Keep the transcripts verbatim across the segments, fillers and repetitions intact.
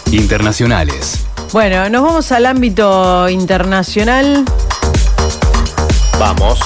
Internacionales. Bueno, nos vamos al ámbito internacional. Vamos.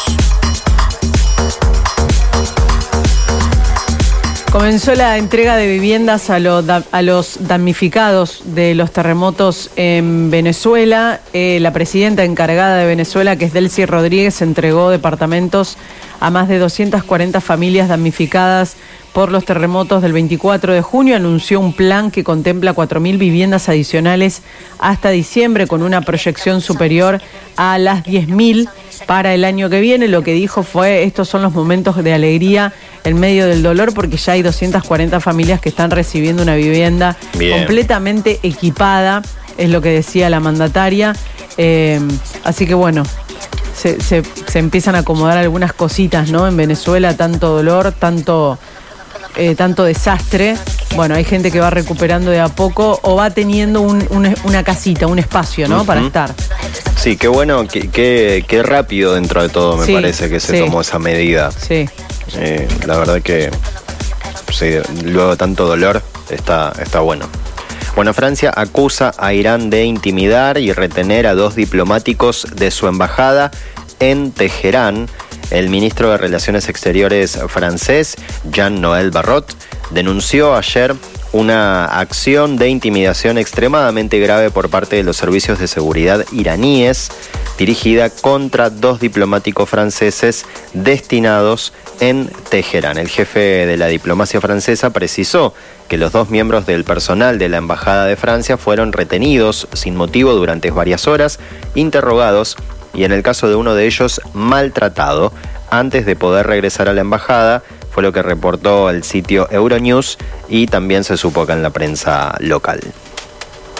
Comenzó la entrega de viviendas a, lo, a los damnificados de los terremotos en Venezuela. Eh, la presidenta encargada de Venezuela, que es Delcy Rodríguez, entregó departamentos a más de doscientas cuarenta familias damnificadas por los terremotos del veinticuatro de junio. Anunció un plan que contempla cuatro mil viviendas adicionales hasta diciembre, con una proyección superior a las diez mil para el año que viene. Lo que dijo fue: estos son los momentos de alegría en medio del dolor, porque ya hay doscientas cuarenta familias que están recibiendo una vivienda Bien. completamente equipada, es lo que decía la mandataria. Eh, así que bueno, se, se, se empiezan a acomodar algunas cositas, ¿no? En Venezuela, tanto dolor, tanto, eh, tanto desastre. Bueno, hay gente que va recuperando de a poco o va teniendo un, un, una casita, un espacio, ¿no? Uh-huh. Para estar. Sí, qué bueno, qué, qué, qué rápido dentro de todo me sí, parece que se sí. tomó esa medida. Sí. Eh, la verdad que sí, luego de tanto dolor está, está bueno. Bueno, Francia acusa a Irán de intimidar y retener a dos diplomáticos de su embajada en Teherán. El ministro de Relaciones Exteriores francés, Jean-Noël Barrot, denunció ayer una acción de intimidación extremadamente grave por parte de los servicios de seguridad iraníes, dirigida contra dos diplomáticos franceses destinados en Teherán. El jefe de la diplomacia francesa precisó que los dos miembros del personal de la Embajada de Francia fueron retenidos sin motivo durante varias horas, interrogados y, en el caso de uno de ellos, maltratado antes de poder regresar a la embajada. Fue lo que reportó el sitio Euronews y también se supo acá en la prensa local.